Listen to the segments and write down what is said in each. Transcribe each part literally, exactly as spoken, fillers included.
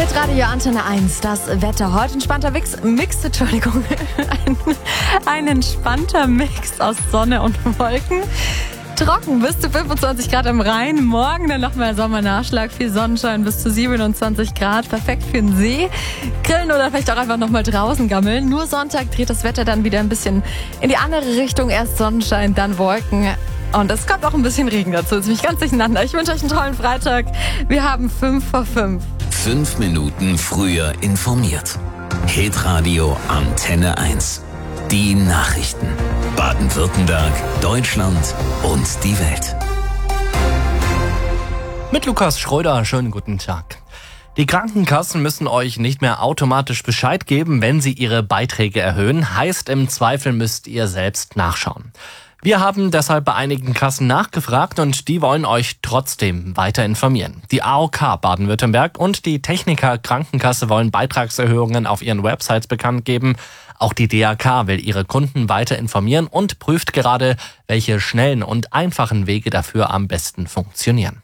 Hitradio Antenne eins, das Wetter. Heute entspannter Mix, Mix Entschuldigung, ein, ein entspannter Mix aus Sonne und Wolken. Trocken bis zu fünfundzwanzig Grad am Rhein. Morgen dann nochmal Sommernachschlag, viel Sonnenschein bis zu siebenundzwanzig Grad. Perfekt für den See. Grillen oder vielleicht auch einfach nochmal draußen gammeln. Nur Sonntag dreht das Wetter dann wieder ein bisschen in die andere Richtung. Erst Sonnenschein, dann Wolken. Und es kommt auch ein bisschen Regen dazu. Das ist mich ganz durcheinander. Ich wünsche euch einen tollen Freitag. Wir haben fünf vor fünf. Fünf Minuten früher informiert. Hitradio Antenne eins. Die Nachrichten. Baden-Württemberg, Deutschland und die Welt. Mit Lukas Schröder, schönen guten Tag. Die Krankenkassen müssen euch nicht mehr automatisch Bescheid geben, wenn sie ihre Beiträge erhöhen. Heißt, im Zweifel müsst ihr selbst nachschauen. Wir haben deshalb bei einigen Kassen nachgefragt und die wollen euch trotzdem weiter informieren. Die A O K Baden-Württemberg und die Techniker Krankenkasse wollen Beitragserhöhungen auf ihren Websites bekannt geben. Auch die D A K will ihre Kunden weiter informieren und prüft gerade, welche schnellen und einfachen Wege dafür am besten funktionieren.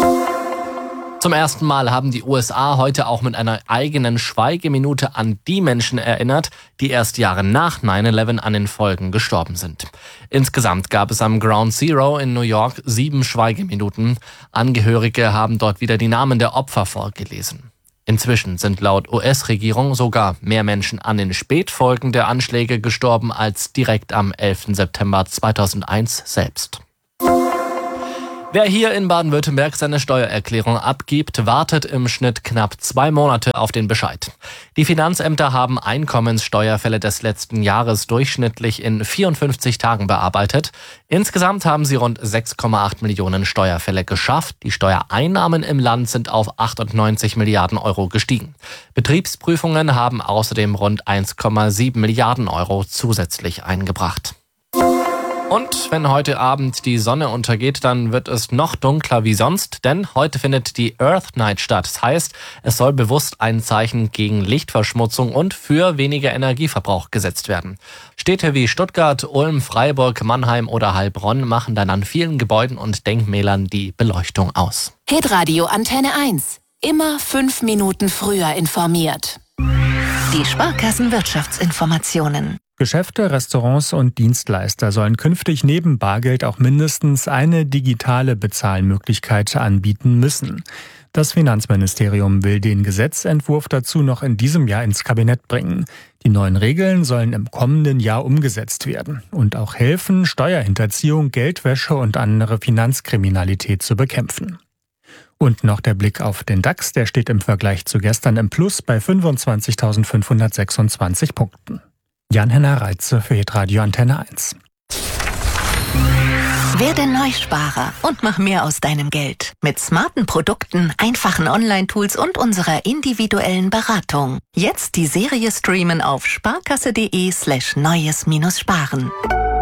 Zum ersten Mal haben die U S A heute auch mit einer eigenen Schweigeminute an die Menschen erinnert, die erst Jahre nach neun elf an den Folgen gestorben sind. Insgesamt gab es am Ground Zero in New York sieben Schweigeminuten. Angehörige haben dort wieder die Namen der Opfer vorgelesen. Inzwischen sind laut U S-Regierung sogar mehr Menschen an den Spätfolgen der Anschläge gestorben als direkt am elften September zweitausendeins selbst. Wer hier in Baden-Württemberg seine Steuererklärung abgibt, wartet im Schnitt knapp zwei Monate auf den Bescheid. Die Finanzämter haben Einkommenssteuerfälle des letzten Jahres durchschnittlich in vierundfünfzig Tagen bearbeitet. Insgesamt haben sie rund sechs Komma acht Millionen Steuerfälle geschafft. Die Steuereinnahmen im Land sind auf achtundneunzig Milliarden Euro gestiegen. Betriebsprüfungen haben außerdem rund eins Komma sieben Milliarden Euro zusätzlich eingebracht. Und wenn heute Abend die Sonne untergeht, dann wird es noch dunkler wie sonst, denn heute findet die Earth Night statt. Das heißt, es soll bewusst ein Zeichen gegen Lichtverschmutzung und für weniger Energieverbrauch gesetzt werden. Städte wie Stuttgart, Ulm, Freiburg, Mannheim oder Heilbronn machen dann an vielen Gebäuden und Denkmälern die Beleuchtung aus. Hitradio Antenne eins. Immer fünf Minuten früher informiert. Die Sparkassen-Wirtschaftsinformationen. Geschäfte, Restaurants und Dienstleister sollen künftig neben Bargeld auch mindestens eine digitale Bezahlmöglichkeit anbieten müssen. Das Finanzministerium will den Gesetzentwurf dazu noch in diesem Jahr ins Kabinett bringen. Die neuen Regeln sollen im kommenden Jahr umgesetzt werden und auch helfen, Steuerhinterziehung, Geldwäsche und andere Finanzkriminalität zu bekämpfen. Und noch der Blick auf den DAX, der steht im Vergleich zu gestern im Plus bei fünfundzwanzigtausendfünfhundertsechsundzwanzig Punkten. Jan-Henner Reitze für Hitradio Antenne eins. Werde Neusparer und mach mehr aus deinem Geld. Mit smarten Produkten, einfachen Online-Tools und unserer individuellen Beratung. Jetzt die Serie streamen auf sparkasse.de slash neues-sparen.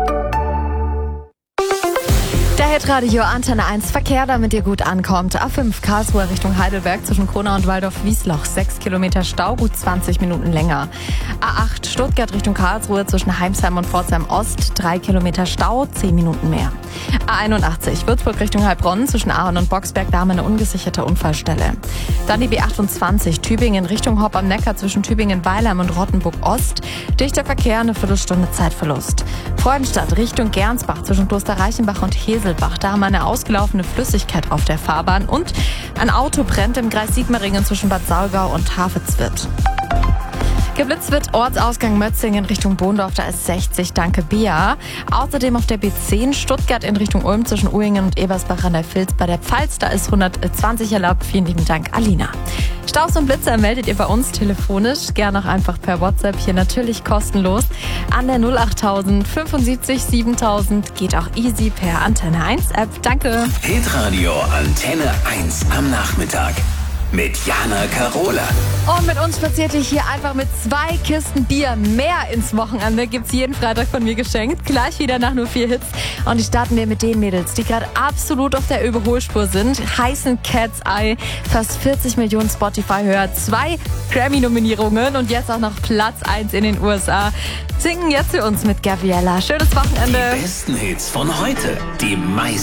Der Hitradio Antenne eins Verkehr, damit ihr gut ankommt. A fünf Karlsruhe Richtung Heidelberg zwischen Kronau und Waldorf-Wiesloch. sechs Kilometer Stau, gut zwanzig Minuten länger. A acht Stuttgart Richtung Karlsruhe zwischen Heimsheim und Pforzheim Ost. drei Kilometer Stau, zehn Minuten mehr. A einundachtzig Würzburg Richtung Heilbronn zwischen Aachen und Boxberg. Da haben wir eine ungesicherte Unfallstelle. Dann die B achtundzwanzig Tübingen Richtung Hopp am Neckar zwischen Tübingen-Weilheim und Rottenburg Ost. Dichter Verkehr, eine Viertelstunde Zeitverlust. Freudenstadt Richtung Gernsbach zwischen Kloster Reichenbach und Hesel. Da haben wir eine ausgelaufene Flüssigkeit auf der Fahrbahn und ein Auto brennt im Kreis Sigmaringen zwischen Bad Saulgau und Havelswirth. Geblitzt wird Ortsausgang Mötzingen Richtung Bohndorf, da ist sechzig, danke Bea. Außerdem auf der B zehn Stuttgart in Richtung Ulm zwischen Uhingen und Ebersbach an der Vils bei der Pfalz, da ist hundertzwanzig erlaubt. Vielen lieben Dank, Alina. Staus und Blitzer meldet ihr bei uns telefonisch, gerne auch einfach per WhatsApp, hier natürlich kostenlos. An der null acht null null sieben siebentausend geht auch easy per Antenne eins App. Danke. Hitradio Antenne eins am Nachmittag. Mit Jana Karola. Und mit uns spaziert ihr hier einfach mit zwei Kisten Bier mehr ins Wochenende. Gibt's jeden Freitag von mir geschenkt. Gleich wieder nach nur vier Hits. Und die starten wir mit den Mädels, die gerade absolut auf der Überholspur sind. Heißen Cat's Eye, fast vierzig Millionen Spotify-Hörer, zwei Grammy-Nominierungen und jetzt auch noch Platz eins in den U S A. Singen jetzt für uns mit Gabriella. Schönes Wochenende. Die besten Hits von heute. Die meisten.